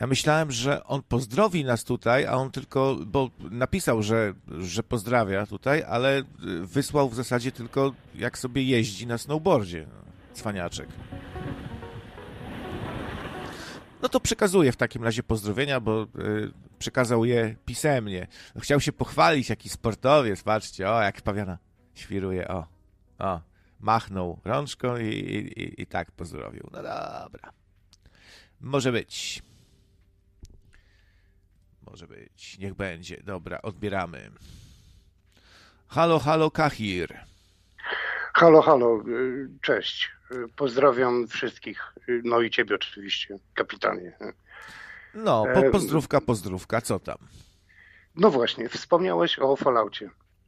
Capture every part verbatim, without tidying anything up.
Ja myślałem, że on pozdrowi nas tutaj, a on tylko, bo napisał, że, że pozdrawia tutaj, ale wysłał w zasadzie tylko, jak sobie jeździ na snowboardzie. Cwaniaczek. No to przekazuję w takim razie pozdrowienia, bo y, przekazał je pisemnie. Chciał się pochwalić, jaki sportowiec, patrzcie, o, jak pawiana świruje, o, o, machnął rączką i, i, i tak pozdrowił. No dobra. Może być. Może być. Niech będzie. Dobra, odbieramy. Halo, halo, Kahir. Halo, halo, cześć. Pozdrawiam wszystkich. No i ciebie oczywiście, kapitanie. No, po, pozdrówka, pozdrówka. Co tam? No właśnie, wspomniałeś o Falloutie.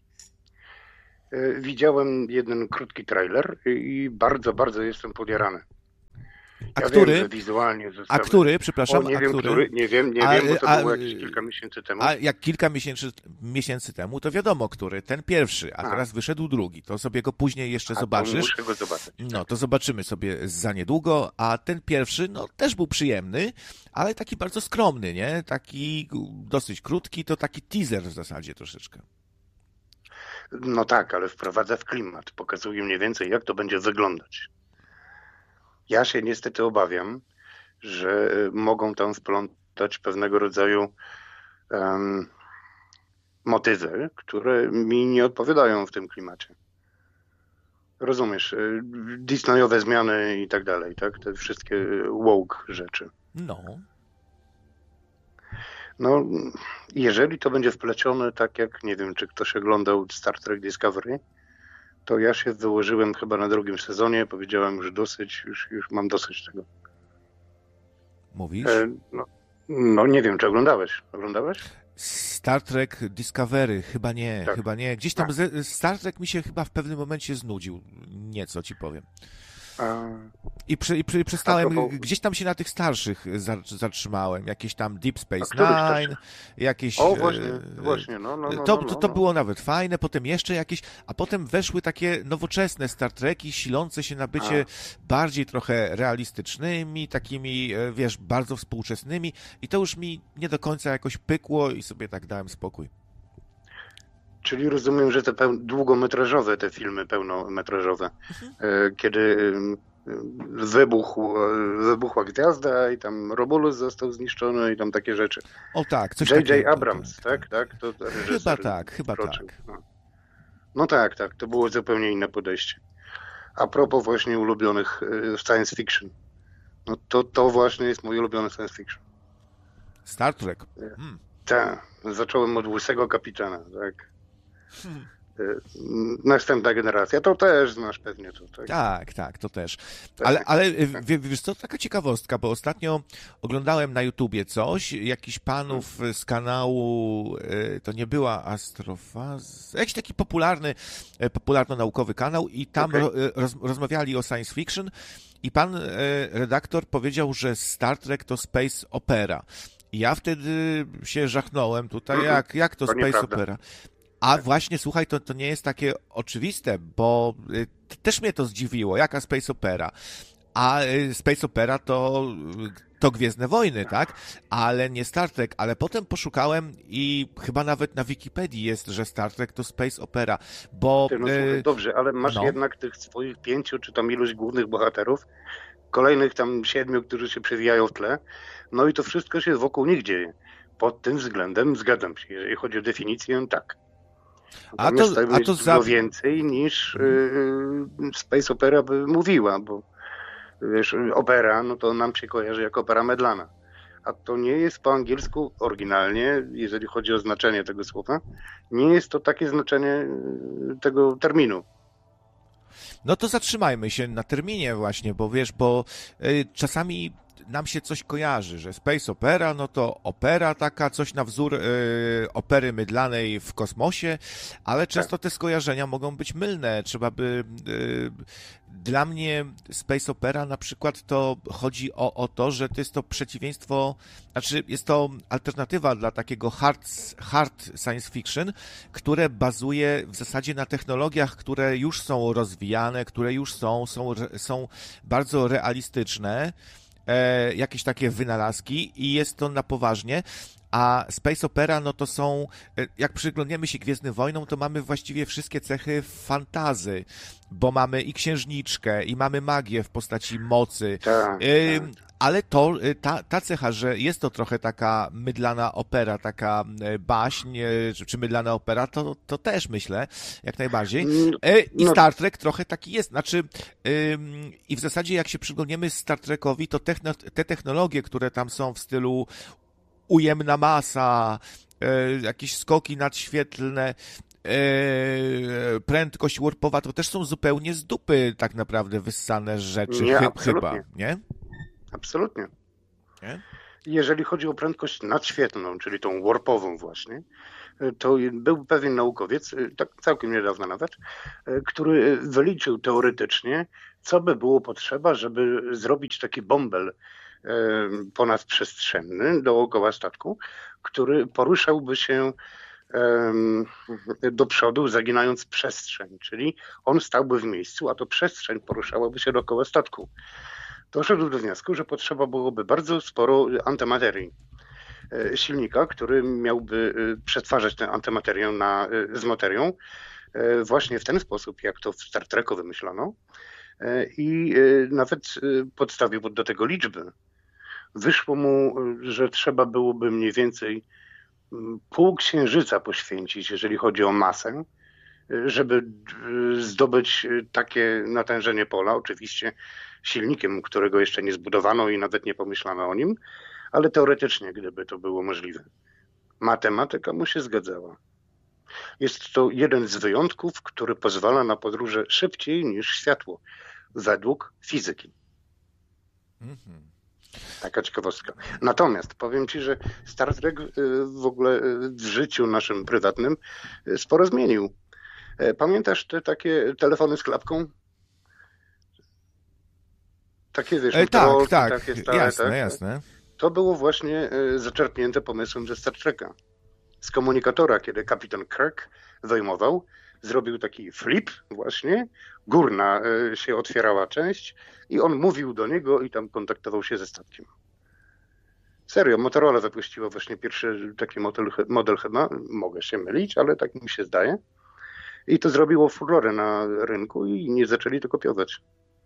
Widziałem jeden krótki trailer i bardzo, bardzo jestem podjarany. A ja który? Wiem, że wizualnie zostały... A który, przepraszam, o, nie a wiem, który? który? Nie wiem, nie a, wiem, bo to a, było jakieś kilka miesięcy temu. A jak kilka miesięcy, miesięcy temu, to wiadomo, który. Ten pierwszy, a, a. teraz wyszedł drugi. To sobie go później jeszcze a, zobaczysz. To muszę go zobaczyć. No, to zobaczymy sobie za niedługo. A ten pierwszy, no, też był przyjemny, ale taki bardzo skromny, nie? Taki dosyć krótki, to taki teaser w zasadzie troszeczkę. No tak, ale wprowadza w klimat. Pokazuje mniej więcej, jak to będzie wyglądać. Ja się niestety obawiam, że mogą tam wplątać pewnego rodzaju um, motywy, które mi nie odpowiadają w tym klimacie. Rozumiesz, Disneyowe zmiany i tak dalej, tak? Te wszystkie woke rzeczy. No. No, jeżeli to będzie wplecione tak jak, nie wiem, czy ktoś oglądał Star Trek Discovery, to ja się wyłożyłem chyba na drugim sezonie, powiedziałem już dosyć, już, już mam dosyć tego. Mówisz? E, no, no nie wiem, czy oglądałeś? Oglądałeś? Star Trek Discovery, chyba nie, tak. chyba nie. Gdzieś tam ze, Star Trek mi się chyba w pewnym momencie znudził, nieco ci powiem. A... I, przy, i przy, przestałem, propos... gdzieś tam się na tych starszych zatrzymałem, jakieś tam Deep Space Nine, jakieś... O, właśnie, właśnie, no, no, no, to, no, no, to, to no. było nawet fajne, potem jeszcze jakieś, a potem weszły takie nowoczesne Star Treki, silące się na bycie a. bardziej trochę realistycznymi, takimi, wiesz, bardzo współczesnymi i to już mi nie do końca jakoś pykło i sobie tak dałem spokój. Czyli rozumiem, że te peł- długometrażowe, te filmy pełnometrażowe, mhm. kiedy wybuchł, wybuchła gwiazda i tam Romulus został zniszczony i tam takie rzeczy. O tak, coś J J. takiego. Abrams, tak? tak? tak? To, to chyba tak, chyba kroczył. tak. No. no tak, tak, to było zupełnie inne podejście. A propos właśnie ulubionych science fiction, no to, to właśnie jest mój ulubiony science fiction. Star Trek. Hmm. Tak, zacząłem od Łysego Kapitana, tak. Hmm. Następna generacja, to też znasz pewnie to. Tak, tak, tak to też. Ale, ale tak. wiesz co, taka ciekawostka, bo ostatnio oglądałem na YouTubie coś, jakiś panów z kanału, to nie była Astrofaza, jakiś taki popularny, popularno-naukowy kanał i tam okay. roz, rozmawiali o science fiction i pan redaktor powiedział, że Star Trek to space opera. I ja wtedy się żachnąłem tutaj, mm-hmm. jak, jak to, to space nieprawda. Opera. A właśnie, słuchaj, to, to nie jest takie oczywiste, bo y, też mnie to zdziwiło, jaka space opera. A y, space opera to, to Gwiezdne Wojny, tak? Ale nie Star Trek. Ale potem poszukałem i chyba nawet na Wikipedii jest, że Star Trek to space opera, bo... Ty, no, słuchaj, y, dobrze, ale masz no. jednak tych swoich pięciu, czy tam iluś głównych bohaterów, kolejnych tam siedmiu, którzy się przewijają w tle, no i to wszystko się wokół nich dzieje. Pod tym względem zgadzam się, jeżeli chodzi o definicję, tak. A to, jest a to za... więcej niż yy, space opera by mówiła, bo wiesz, opera, no to nam się kojarzy jako opera mydlana. A to nie jest po angielsku oryginalnie, jeżeli chodzi o znaczenie tego słowa, nie jest to takie znaczenie tego terminu. No to zatrzymajmy się na terminie właśnie, bo wiesz, bo y, czasami nam się coś kojarzy, że space opera, no to opera taka, coś na wzór y, opery mydlanej w kosmosie, ale często te skojarzenia mogą być mylne. Trzeba by... Y, dla mnie space opera na przykład to chodzi o, o to, że to jest to przeciwieństwo, znaczy jest to alternatywa dla takiego hard, hard science fiction, które bazuje w zasadzie na technologiach, które już są rozwijane, które już są, są, są bardzo realistyczne. e, jakieś takie wynalazki i jest to na poważnie. A Space Opera, no to są, jak przyglądniemy się Gwiezdnym Wojnom, to mamy właściwie wszystkie cechy fantazy, bo mamy i księżniczkę, i mamy magię w postaci mocy. Tak, y, tak. Ale to, ta, ta cecha, że jest to trochę taka mydlana opera, taka baśń, czy mydlana opera, to, to też myślę, jak najbardziej. I Star Trek trochę taki jest. Znaczy, ym, i w zasadzie jak się przyglądniemy Star Trekowi, to techno, te technologie, które tam są w stylu ujemna masa, e, jakieś skoki nadświetlne, e, prędkość warpowa, to też są zupełnie z dupy tak naprawdę wyssane rzeczy, nie, chy, absolutnie. chyba, nie? Absolutnie. Nie? Jeżeli chodzi o prędkość nadświetlną, czyli tą warpową właśnie, to był pewien naukowiec, tak całkiem niedawno nawet, który wyliczył teoretycznie, co by było potrzeba, żeby zrobić taki bąbel ponadprzestrzenny dookoła statku, który poruszałby się do przodu, zaginając przestrzeń, czyli on stałby w miejscu, a to przestrzeń poruszałaby się dookoła statku. Doszedł do wniosku, że potrzeba byłoby bardzo sporo antymaterii. Silnika, który miałby przetwarzać tę antymaterię na, z materią właśnie w ten sposób, jak to w Star Treku wymyślono, i nawet podstawił do tego liczby. Wyszło mu, że trzeba byłoby mniej więcej pół księżyca poświęcić, jeżeli chodzi o masę, żeby zdobyć takie natężenie pola, oczywiście silnikiem, którego jeszcze nie zbudowano i nawet nie pomyślano o nim, ale teoretycznie, gdyby to było możliwe. Matematyka mu się zgadzała. Jest to jeden z wyjątków, który pozwala na podróże szybciej niż światło, według fizyki. Mhm. Taka ciekawostka. Natomiast powiem ci, że Star Trek w ogóle w życiu naszym prywatnym sporo zmienił. Pamiętasz te takie telefony z klapką? Takie, wiesz, e, tak, rolki, tak, takie stare, jasne, tak? jasne. To było właśnie zaczerpnięte pomysłem ze Star Treka. Z komunikatora, kiedy kapitan Kirk wyjmował, zrobił taki flip właśnie, górna się otwierała część i on mówił do niego i tam kontaktował się ze statkiem. Serio, Motorola wypuściła właśnie pierwszy taki model, model chyba, mogę się mylić, ale tak mi się zdaje. I to zrobiło furorę na rynku i nie zaczęli to kopiować.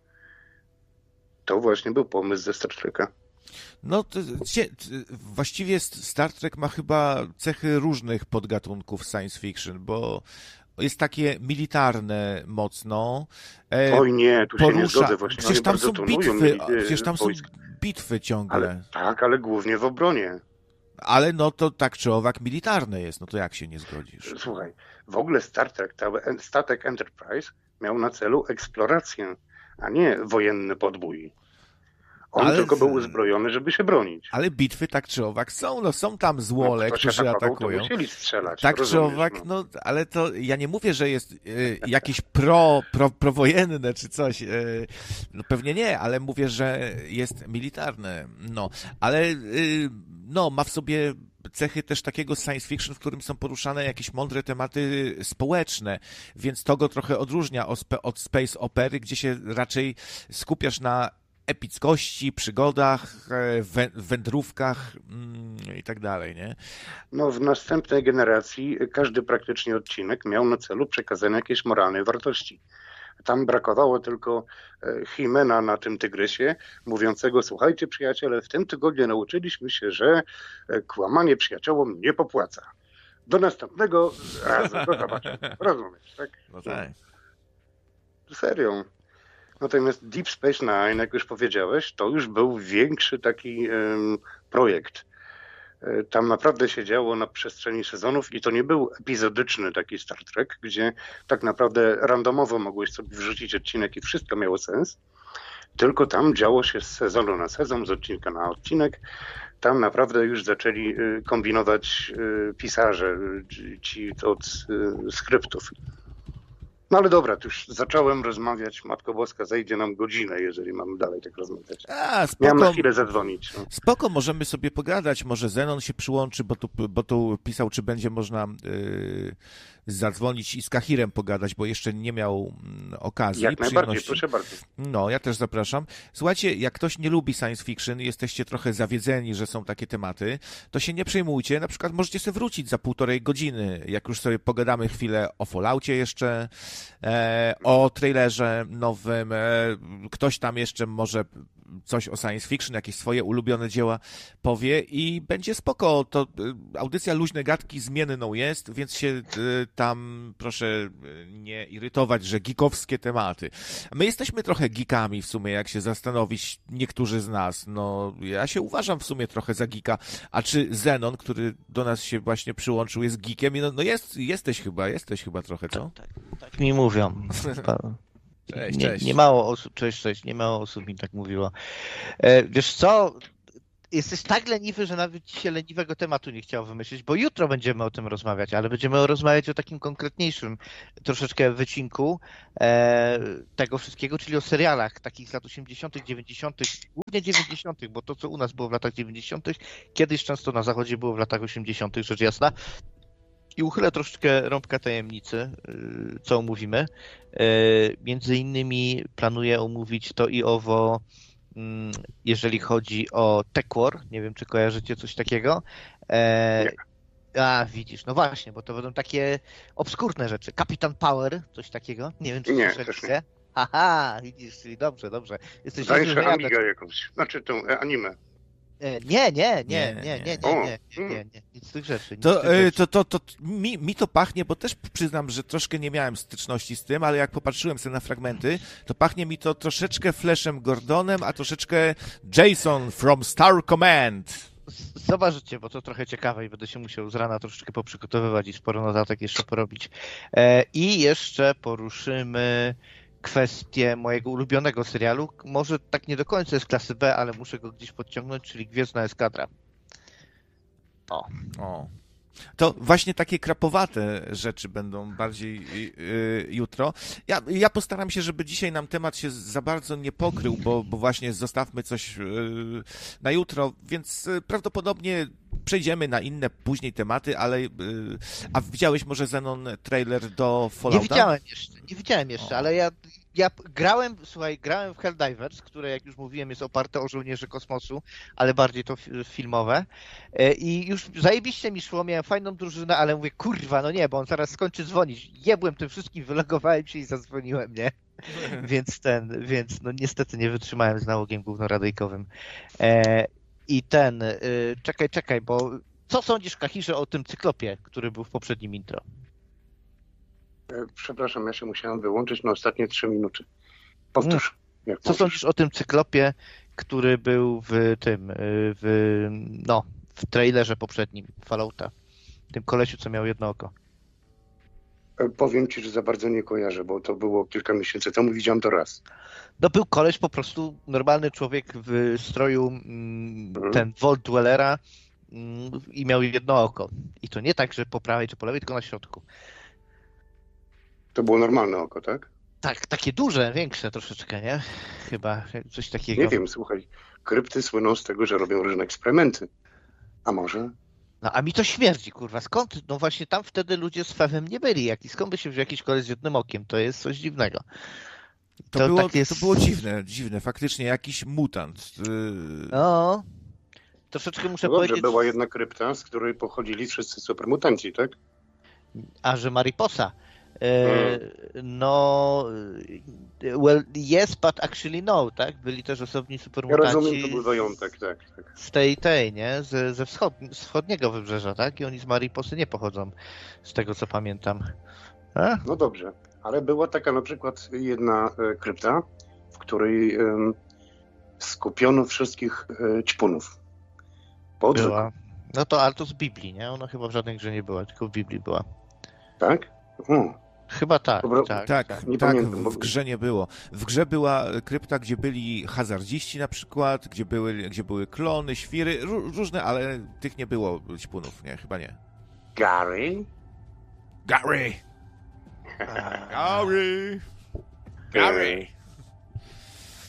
To właśnie był pomysł ze Star Treka. No, to, właściwie Star Trek ma chyba cechy różnych podgatunków science fiction, bo jest takie militarne mocno. E, Oj nie, tu porusza. się nie zgodzę. Właśnie przecież tam są bitwy, przecież tam wojsk. są bitwy ciągle. Ale, tak, ale głównie w obronie. Ale no to tak czy owak militarne jest, no to jak się nie zgodzisz? Słuchaj, w ogóle Star Trek, cały statek Enterprise miał na celu eksplorację, a nie wojenny podbój. On ale, tylko był uzbrojony, żeby się bronić. Ale bitwy tak czy owak są, no są tam złole, no, którzy atakował, atakują. To musieli strzelać. Tak czy owak, no. no ale to ja nie mówię, że jest y, jakieś pro, pro, prowojenne czy coś. Y, no pewnie nie, ale mówię, że jest militarne. No, ale y, no ma w sobie cechy też takiego science fiction, w którym są poruszane jakieś mądre tematy społeczne, więc to go trochę odróżnia od space opery, gdzie się raczej skupiasz na epickości, przygodach, wędrówkach i tak dalej, nie? No w następnej generacji każdy praktycznie odcinek miał na celu przekazanie jakiejś moralnej wartości. Tam brakowało tylko Himena na tym tygrysie, mówiącego: słuchajcie przyjaciele, w tym tygodniu nauczyliśmy się, że kłamanie przyjaciołom nie popłaca. Do następnego razu, do zobaczenia. Rozumiesz, tak? No tak. Serio. Natomiast Deep Space Nine, jak już powiedziałeś, to już był większy taki um, projekt. Tam naprawdę się działo na przestrzeni sezonów i to nie był epizodyczny taki Star Trek, gdzie tak naprawdę randomowo mogłeś sobie wrzucić odcinek i wszystko miało sens, tylko tam działo się z sezonu na sezon, z odcinka na odcinek. Tam naprawdę już zaczęli kombinować pisarze, ci od skryptów. No ale dobra, to już zacząłem rozmawiać, Matko Boska, zejdzie nam godzinę, jeżeli mamy dalej tak rozmawiać. A, spoko, miałem na chwilę zadzwonić. No. Spoko, możemy sobie pogadać, może Zenon się przyłączy, bo tu, bo tu pisał, czy będzie można yy, zadzwonić i z Kahirem pogadać, bo jeszcze nie miał okazji. Jak najbardziej, proszę bardzo. No, ja też zapraszam. Słuchajcie, jak ktoś nie lubi science fiction, jesteście trochę zawiedzeni, że są takie tematy, to się nie przejmujcie. Na przykład możecie sobie wrócić za półtorej godziny, jak już sobie pogadamy chwilę o Falloutie jeszcze, e, o trailerze nowym, e, ktoś tam jeszcze może coś o science fiction, jakieś swoje ulubione dzieła powie i będzie spoko. To y, audycja Luźne Gadki zmienną jest, więc się y, tam proszę y, nie irytować, że geekowskie tematy. My jesteśmy trochę geekami w sumie, jak się zastanowić, niektórzy z nas. No, ja się uważam w sumie trochę za geeka. A czy Zenon, który do nas się właśnie przyłączył, jest geekiem? No, no jest, jesteś chyba, jesteś chyba trochę, co? Tak, tak, tak mi mówią. Cześć, nie, cześć. nie mało osób, cześć, cześć, nie mało osób mi tak mówiło. E, wiesz co, jesteś tak leniwy, że nawet ci się leniwego tematu nie chciał wymyślić, bo jutro będziemy o tym rozmawiać, ale będziemy rozmawiać o takim konkretniejszym troszeczkę wycinku e, tego wszystkiego, czyli o serialach takich z lat osiemdziesiątych, dziewięćdziesiątych, głównie dziewięćdziesiątych, bo to, co u nas było w latach dziewięćdziesiątych, kiedyś często na zachodzie było w latach osiemdziesiątych, rzecz jasna. I uchylę troszeczkę rąbka tajemnicy, co omówimy. Między innymi planuję omówić to i owo, jeżeli chodzi o Tech War. Nie wiem, czy kojarzycie coś takiego. Nie. A, widzisz, no właśnie, bo to będą takie obskurne rzeczy. Kapitan Power, coś takiego. Nie wiem, czy Nie, słyszeliście. Haha, widzisz, czyli dobrze, dobrze. Jesteś Dajesz Amiga jakąś, znaczy tą anime. Nie, nie, nie, nie, nie, nie, O. nie, nie, nie, nie, nic z tych rzeczy. Nic z To, tych y, rzeczy. to, to, to mi, mi to pachnie, bo też przyznam, że troszkę nie miałem styczności z tym, ale jak popatrzyłem sobie na fragmenty, to pachnie mi to troszeczkę Flashem Gordonem, a troszeczkę Jason from Star Command. Zobaczycie, bo to trochę ciekawe i będę się musiał z rana troszeczkę poprzygotowywać i sporo notatek jeszcze porobić. E, I jeszcze poruszymy kwestię mojego ulubionego serialu. Może tak nie do końca jest klasy B, ale muszę go gdzieś podciągnąć, czyli Gwiezdna Eskadra. O. O. To właśnie takie krapowate rzeczy będą bardziej yy, jutro. Ja, ja postaram się, żeby dzisiaj nam temat się za bardzo nie pokrył, bo, bo właśnie zostawmy coś yy, na jutro, więc yy, prawdopodobnie przejdziemy na inne później tematy, ale yy, a widziałeś może Zenon trailer do Fallouta? Nie widziałem jeszcze, nie widziałem jeszcze, O. ale ja, ja grałem, słuchaj, grałem w Helldivers, które jak już mówiłem jest oparte o żołnierzy kosmosu, ale bardziej to fi- filmowe E, i już zajebiście mi szło, miałem fajną drużynę, ale mówię, kurwa, no nie, bo on zaraz skończy dzwonić. Jebłem tym wszystkim, wylogowałem się i zadzwoniłem, nie? Więc ten, więc no niestety nie wytrzymałem z nałogiem głównoradyjkowym. E, I ten, y, czekaj, czekaj, bo co sądzisz, Kahirze, o tym cyklopie, który był w poprzednim intro? E, Przepraszam, ja się musiałem wyłączyć na ostatnie trzy minuty. Powtórz. Jak Co możesz. sądzisz o tym cyklopie, który był w tym, y, w, no, w trailerze poprzednim Fallouta? Tym kolesiu, co miał jedno oko. E, Powiem ci, że za bardzo nie kojarzę, bo to było kilka miesięcy temu, widziałem to raz. No był koleś po prostu, normalny człowiek w stroju mm, Mhm. ten Vault Dwellera mm, i miał jedno oko. I to nie tak, że po prawej czy po lewej, tylko na środku. To było normalne oko, tak? Tak, takie duże, większe troszeczkę, nie? Chyba coś takiego. Nie wiem, słuchaj, krypty słyną z tego, że robią różne eksperymenty. A może? No a mi to śmierdzi, kurwa. Skąd? No właśnie tam wtedy ludzie z fewem nie byli. Jak, skąd by się wziął jakiś koleś z jednym okiem? To jest coś dziwnego. To, było, tak jest... to było dziwne, dziwne, faktycznie jakiś mutant. Yy, No, troszeczkę muszę No dobrze, powiedzieć, była jedna krypta, z której pochodzili wszyscy supermutanci, tak? a że Mariposa. E, no, well, yes, but actually no, tak? Byli też osobni Ja supermutanci rozumiem, to był wyjątek, tak, tak. z tej, tej, nie? Ze, ze wschod, z wschodniego wybrzeża, tak? I oni z Mariposy nie pochodzą, z tego co pamiętam. A? No dobrze, ale była taka na przykład jedna e, krypta, w której em, skupiono wszystkich e, ćpunów. Po odwyku, Była. No to, ale to z Biblii, nie? Ona chyba w żadnej grze nie była, tylko w Biblii była. tak? O, Chyba tak, Dobra, tak. Tak, Nie tak, pamiętam, w, bo- w grze nie było. W grze była krypta, gdzie byli hazardziści na przykład, gdzie były, gdzie były klony, świry, ró- różne, ale tych nie było ćpunów, nie, chyba nie. Gary? Gary! Gary! Gary.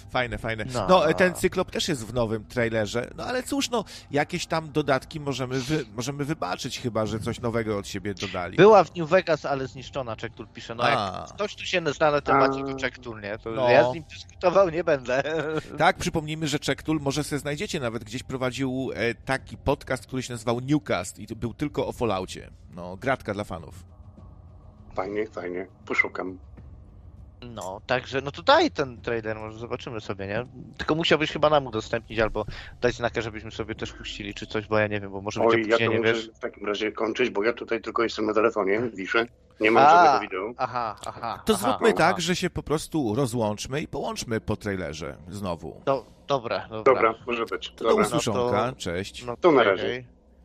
Fajne, fajne. No. No, ten Cyklop też jest w nowym trailerze, no ale cóż, no, jakieś tam dodatki możemy, wy, możemy wybaczyć chyba, że coś nowego od siebie dodali. Była w New Vegas, ale zniszczona, Czektul pisze. No A. jak ktoś tu się zna na temacie, to Czektul, nie? To No. ja z nim dyskutował nie będę. Tak, przypomnijmy, że Czektul, może sobie znajdziecie nawet, gdzieś prowadził e, taki podcast, który się nazywał Newcast i to był tylko o Falloutie. No, gratka dla fanów. Fajnie, fajnie. Poszukam. No, także, no to daj ten trailer, może zobaczymy sobie, nie? Tylko musiałbyś chyba nam udostępnić albo dać znaka, żebyśmy sobie też puścili czy coś, bo ja nie wiem, bo może być Oj, ja to opóźnienie, muszę wiesz? w takim razie kończyć, bo ja tutaj tylko jestem na telefonie, wiszę. Nie mam A, żadnego wideo. Aha, aha. To aha, zróbmy aha. tak, że się po prostu rozłączmy i połączmy po trailerze znowu. Do, dobra, dobra. Dobra, może być. To do Dobra. usłyszonka, no to- cześć. No, To na okej. razie.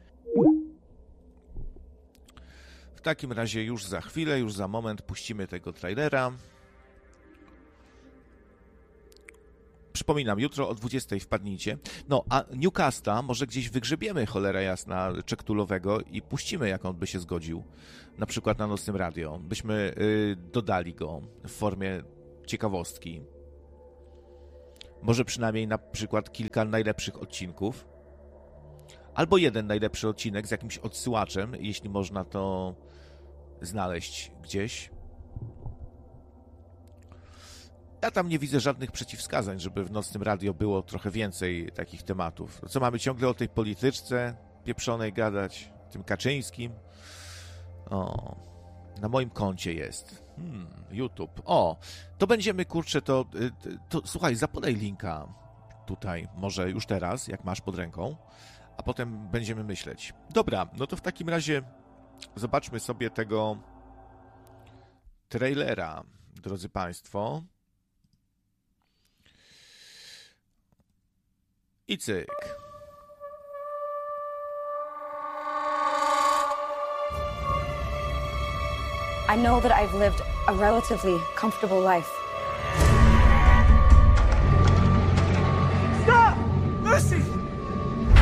W takim razie już za chwilę, już za moment puścimy tego trailera. Przypominam, jutro o dwudziestej wpadnijcie. No, a Newcasta może gdzieś wygrzebiemy, cholera jasna, Czektulowego i puścimy, jak on by się zgodził. Na przykład na Nocnym Radio. Byśmy y, dodali go w formie ciekawostki. Może przynajmniej na przykład kilka najlepszych odcinków. Albo jeden najlepszy odcinek z jakimś odsyłaczem, jeśli można to znaleźć gdzieś. Ja tam nie widzę żadnych przeciwwskazań, żeby w Nocnym Radio było trochę więcej takich tematów. Co mamy ciągle o tej polityczce pieprzonej gadać, tym Kaczyńskim? O, na moim koncie jest. Hmm, YouTube. O, to będziemy, kurczę, to, to, to słuchaj, zapodaj linka tutaj, może już teraz, jak masz pod ręką, a potem będziemy myśleć. Dobra, no to w takim razie zobaczmy sobie tego trailera, drodzy Państwo. I cyk. I know that I've lived a relatively comfortable life.